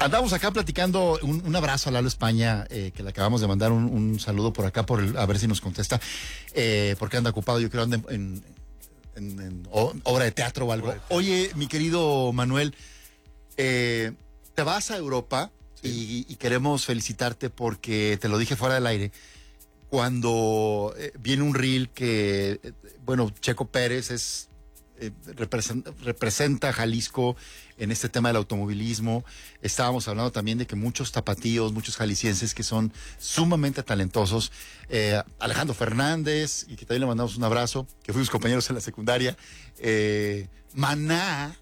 Andamos acá platicando, un abrazo a Lalo España, que le acabamos de mandar un saludo por acá, a ver si nos contesta, porque anda ocupado, yo creo anda en obra de teatro o algo. Oye, mi querido Manuel, te vas a Europa, sí, y queremos felicitarte porque te lo dije fuera del aire, cuando viene un reel que, bueno, Checo Pérez es... representa a Jalisco en este tema del automovilismo. Estábamos hablando también de que muchos tapatíos, muchos jaliscienses que son sumamente talentosos, Alejandro Fernández, y que también le mandamos un abrazo, que fuimos compañeros en la secundaria, Maná,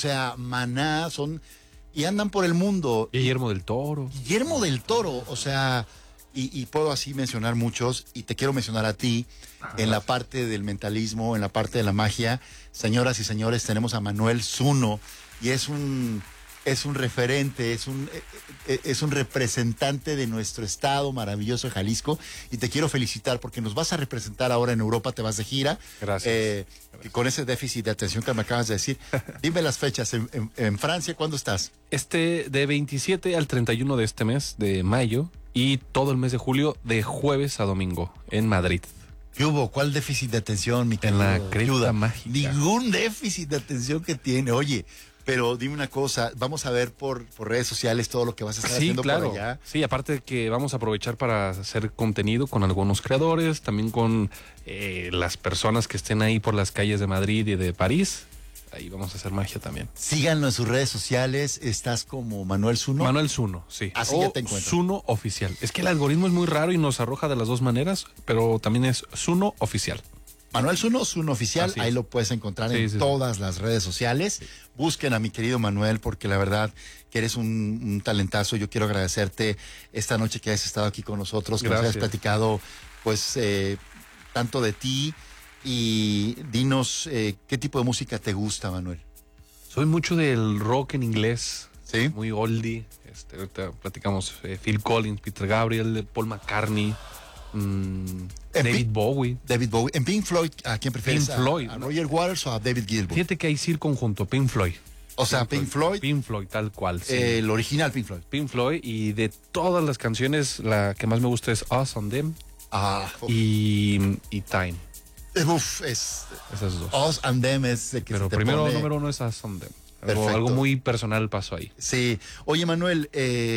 son, y andan por el mundo. Guillermo del Toro, o sea, y puedo así mencionar muchos, y te quiero mencionar a ti. Ajá. En la parte del mentalismo, en la parte de la magia. Señoras y señores, tenemos a Manuel Zuno, y es un referente, es un representante de nuestro estado maravilloso de Jalisco, y te quiero felicitar porque nos vas a representar ahora en Europa, te vas de gira. Gracias. Con ese déficit de atención que me acabas de decir, dime las fechas. En Francia, ¿cuándo estás? De 27 al 31 de este mes, de mayo, y todo el mes de julio, de jueves a domingo, en Madrid. ¿Qué hubo? ¿Cuál déficit de atención, mi querido? En la cresta mágica. Ningún déficit de atención que tiene. Oye, pero dime una cosa, vamos a ver por redes sociales todo lo que vas a estar haciendo por allá. Sí, aparte de que vamos a aprovechar para hacer contenido con algunos creadores, también con las personas que estén ahí por las calles de Madrid y de París. Ahí vamos a hacer magia también. Síganlo en sus redes sociales. Estás como Manuel Zuno. Manuel Zuno, sí. Así ya te encuentro. Zuno Oficial. Es que el algoritmo es muy raro y nos arroja de las dos maneras, pero también es Zuno Oficial. Manuel Zuno, Zuno Oficial. Ahí lo puedes encontrar en todas las redes sociales. Sí. Busquen a mi querido Manuel, porque la verdad que eres un talentazo. Yo quiero agradecerte esta noche que hayas estado aquí con nosotros, que nos hayas platicado, pues, tanto de ti. Y dinos, ¿qué tipo de música te gusta, Manuel? Soy mucho del rock en inglés, ¿sí? Muy oldie. Ahorita platicamos Phil Collins, Peter Gabriel, Paul McCartney, David Bowie. En Pink Floyd, ¿a quién prefieres? Pink Floyd. ¿A Roger Waters o a David Gilmour? Fíjate que hay sí el conjunto, Pink Floyd. O sea, Pink Floyd. Pink Floyd, tal cual. Sí. El original Pink Floyd. Pink Floyd, y de todas las canciones, la que más me gusta es Us on Them y Time. Esas dos. Us and Them es el que pero se te primero, pone... número uno es Us on Them. Algo muy personal pasó ahí. Sí. Oye, Manuel,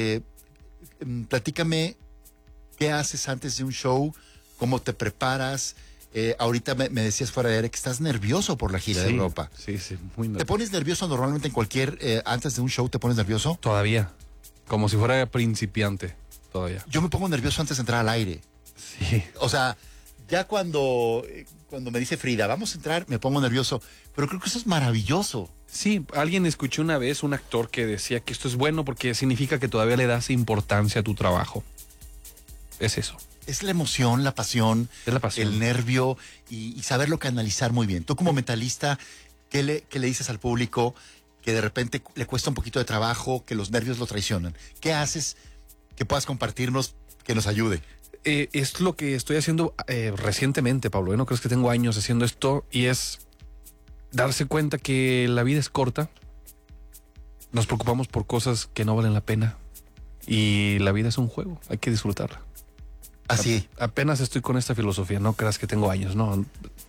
platícame, ¿qué haces antes de un show? ¿Cómo te preparas? Ahorita me decías fuera de aire que estás nervioso por la gira de Europa. Sí, muy nervioso. ¿Te pones nervioso normalmente antes de un show te pones nervioso? Todavía, como si fuera principiante, todavía. Yo me pongo nervioso antes de entrar al aire. Sí. O sea, ya cuando me dice Frida, vamos a entrar, me pongo nervioso. Pero creo que eso es maravilloso. Sí, alguien escuché una vez, un actor que decía que esto es bueno porque significa que todavía le das importancia a tu trabajo. Es eso. Es la emoción, la pasión, el nervio y saberlo canalizar muy bien. Tú como mentalista, ¿qué le dices al público que de repente le cuesta un poquito de trabajo, que los nervios lo traicionan? ¿Qué haces que puedas compartirnos, que nos ayude? Es lo que estoy haciendo recientemente, Pablo. No crees que tengo años haciendo esto, y es darse cuenta que la vida es corta. Nos preocupamos por cosas que no valen la pena, y la vida es un juego, hay que disfrutarla. Así. Apenas estoy con esta filosofía, no creas que tengo años, no.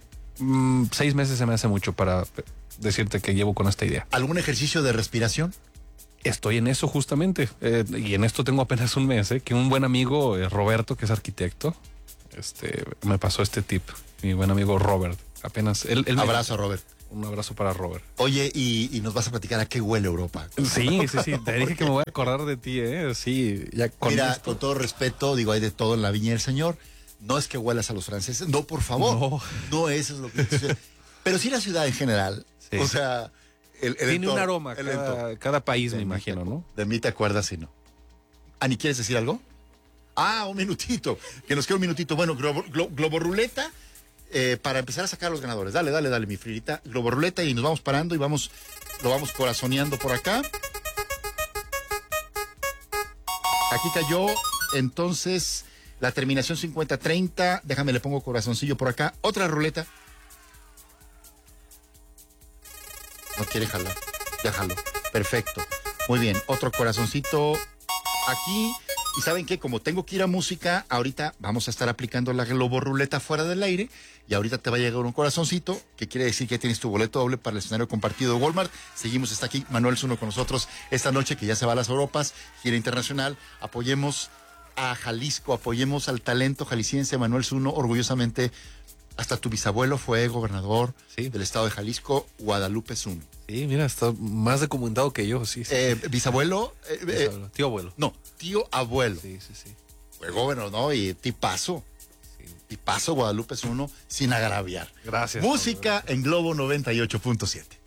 6 meses se me hace mucho para decirte que llevo con esta idea. ¿Algún ejercicio de respiración? Estoy en eso justamente, y en esto tengo apenas un mes, que un buen amigo, Roberto, que es arquitecto, me pasó este tip. Mi buen amigo Robert, apenas él abrazo a Robert. Un abrazo para Robert. Oye, y nos vas a platicar a qué huele Europa. Sí, te dije que me voy a acordar de ti, Sí, ya con Mira, esto. con todo respeto, digo, hay de todo en la viña del Señor. No es que huelas a los franceses, no, por favor. No, eso es lo que... Pero sí la ciudad en general. Sí. O sea, el tiene entorno, un aroma, cada país, me imagino, ¿no? De mí te acuerdas y no. Ani, ¿quieres decir algo? Un minutito, que nos queda un minutito. Bueno, globo ruleta, para empezar a sacar a los ganadores. Dale, mi Fridita. Globo ruleta, y nos vamos parando y lo vamos corazoneando por acá. Aquí cayó, entonces, la terminación 50-30. Déjame, le pongo corazoncillo por acá. Otra ruleta. No quiere jalar. Ya jaló. Perfecto. Muy bien, otro corazoncito aquí. Y ¿saben qué? Como tengo que ir a música, ahorita vamos a estar aplicando la globorruleta fuera del aire y ahorita te va a llegar un corazoncito, que quiere decir que tienes tu boleto doble para el escenario compartido de Walmart. Seguimos, está aquí Manuel Zuno con nosotros esta noche, que ya se va a las Europas, gira internacional. Apoyemos a Jalisco, apoyemos al talento jalisciense. Manuel Zuno, orgullosamente, hasta tu bisabuelo fue gobernador del estado de Jalisco, Guadalupe Zuno. Sí, mira, está más documentado que yo, sí. Bisabuelo. Tío abuelo. No, tío abuelo. Sí. Fue gobernador, ¿no? Y tipazo. Sí. Tipazo Guadalupe Zuno, sin agraviar. Gracias. Música en Globo 98.7.